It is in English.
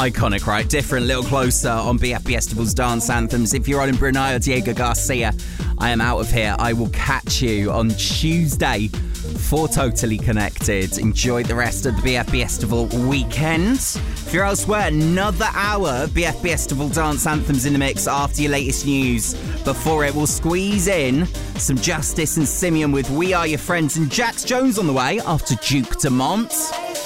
Iconic, right? Different, little closer on BFB Estival's Dance Anthems. If you're on in Brunei or Diego Garcia, I am out of here. I will catch you on Tuesday for Totally Connected. Enjoy the rest of the BFB Estival weekend. If you're elsewhere, another hour of BFB Estival Dance Anthems in the mix after your latest news. Before it, we'll squeeze in some Justice and Simeon with We Are Your Friends, and Jax Jones on the way after Duke Dumont.